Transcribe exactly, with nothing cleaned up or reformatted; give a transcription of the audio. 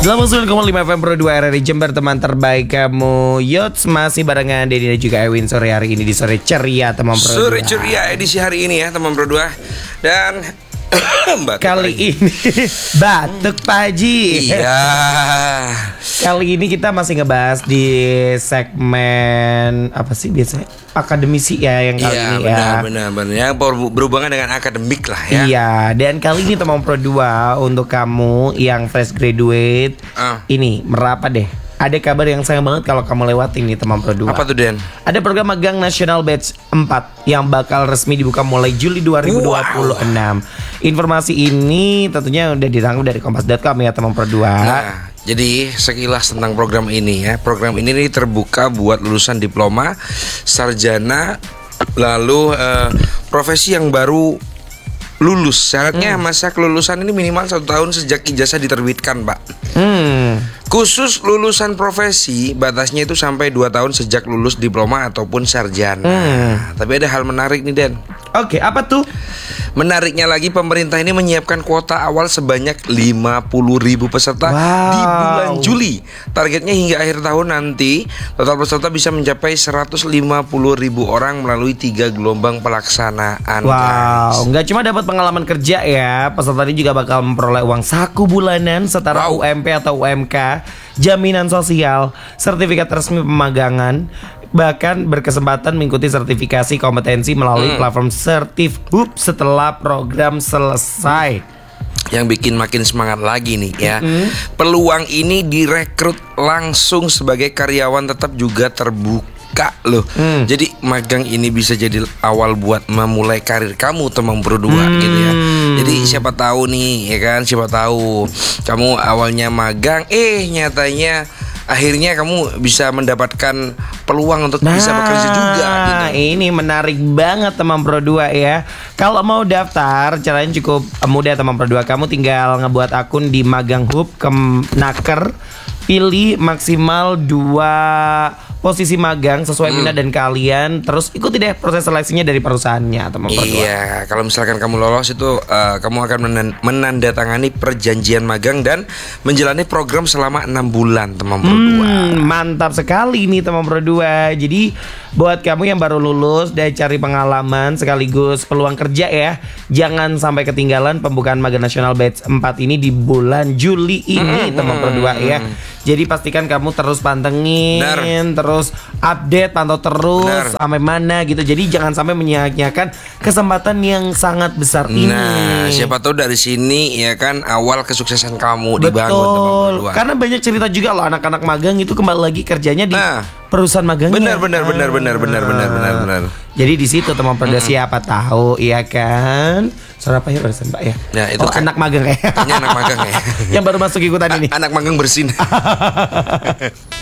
delapan puluh sembilan koma lima F M Pro dua R R I Jember, teman terbaik kamu. Yots masih barengan Dedi dan juga Ewin sore hari ini di Sore Ceria teman Pro dua. Sore Ceria edisi hari ini ya teman Pro dua. Dan kali ini batuk Pak Haji. Iya. Kali ini kita masih ngebahas di segmen apa sih biasanya? Akademisi ya yang kali iya, ini benar, ya. Benar benar yang berhubungan dengan akademik lah ya. Iya, dan kali ini teman Pro dua untuk kamu yang fresh graduate uh. ini merapat deh. Ada kabar yang sayang banget kalau kamu lewatin nih teman Pro dua. Apa tuh Den? Ada program magang nasional batch empat yang bakal resmi dibuka mulai Juli dua ribu dua puluh enam. Wow. Informasi ini tentunya udah dirangkum dari kompas dot com ya teman Pro dua. Nah, jadi sekilas tentang program ini ya. Program ini nih terbuka buat lulusan diploma, sarjana, lalu uh, profesi yang baru lulus. Syaratnya hmm. masa kelulusan ini minimal satu tahun sejak ijazah diterbitkan, Pak. Hmm. Khusus lulusan profesi batasnya itu sampai dua tahun sejak lulus diploma ataupun sarjana. Hmm. Tapi ada hal menarik nih Den. Oke, apa tuh? Menariknya lagi pemerintah ini menyiapkan kuota awal sebanyak lima puluh ribu peserta wow. di bulan Juli. Targetnya hingga akhir tahun nanti total peserta bisa mencapai seratus lima puluh ribu orang melalui tiga gelombang pelaksanaan. Wow, nggak cuma dapat pengalaman kerja ya, peserta ini juga bakal memperoleh uang saku bulanan setara wow. U M P atau U M K, jaminan sosial, sertifikat resmi pemagangan, bahkan berkesempatan mengikuti sertifikasi kompetensi melalui hmm. platform Sertifhub setelah program selesai. Yang bikin makin semangat lagi nih ya. Mm-hmm. Peluang ini direkrut langsung sebagai karyawan tetap juga terbuka loh. Mm. Jadi magang ini bisa jadi awal buat memulai karir kamu teman berdua mm. gitu ya. Jadi siapa tahu nih ya kan, siapa tahu kamu awalnya magang eh nyatanya akhirnya kamu bisa mendapatkan peluang untuk nah, bisa bekerja juga gitu. Ini menarik banget teman Pro dua ya. Kalau mau daftar caranya cukup mudah teman Pro dua. Kamu tinggal ngebuat akun di Magang Hub Kemenaker. Pilih maksimal dua posisi magang sesuai minat hmm. dan kalian. Terus ikuti deh proses seleksinya dari perusahaannya teman Pro dua. Iya, kalau misalkan kamu lolos itu uh, kamu akan menan- menandatangani perjanjian magang dan menjalani program selama enam bulan teman Pro dua. Hmm, mantap sekali nih teman Pro dua. Jadi buat kamu yang baru lulus dan cari pengalaman sekaligus peluang kerja ya, jangan sampai ketinggalan pembukaan magang nasional batch empat ini di bulan Juli ini hmm, teman Pro dua ya. Jadi pastikan kamu terus pantengin, Bener. terus update, pantau terus Bener. sampai mana gitu. Jadi jangan sampai menyia-nyiakan kesempatan yang sangat besar nah, ini. Nah, siapa tahu dari sini ya kan awal kesuksesan kamu Betul. dibangun teman Pro dua. Karena banyak cerita juga loh anak-anak magang itu kembali lagi kerjanya di nah, perusahaan magangnya. Benar, benar, benar, benar, benar, benar, benar, benar. Jadi di situ teman Pro dua mm-hmm. siapa tahu, iya kan? Suara apa ya barusan Mbak ya? Nah, itu oh, kan anak magang ya. Ini anak magang ya. Yang baru masuk ikutan ini. A- anak magang bersin.